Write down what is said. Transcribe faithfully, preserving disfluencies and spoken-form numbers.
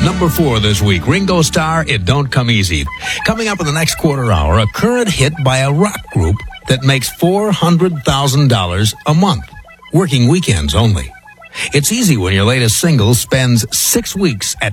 Number four this week, Ringo Starr, It Don't Come Easy. Coming up in the next quarter hour, a current hit by a rock group that makes four hundred thousand dollars a month, working weekends only. It's easy when your latest single spends six weeks at